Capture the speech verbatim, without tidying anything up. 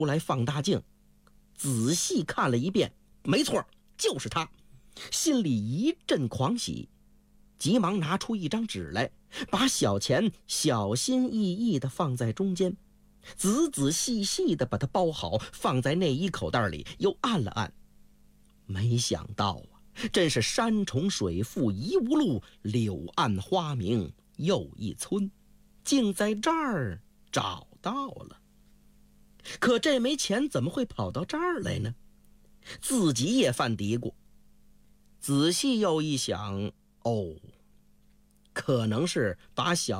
出来放大镜，仔细看了一遍，没错，就是他，心里一阵狂喜，急忙拿出一张纸来，把小钱小心翼翼地放在中间，仔仔细细地把它包好，放在内衣口袋里，又按了按。没想到啊，真是山重水复疑无路，柳暗花明又一村，竟在这儿找到了。可这枚钱怎么会跑到这儿来呢？自己也犯嘀咕。仔细又一想，哦，可能是把小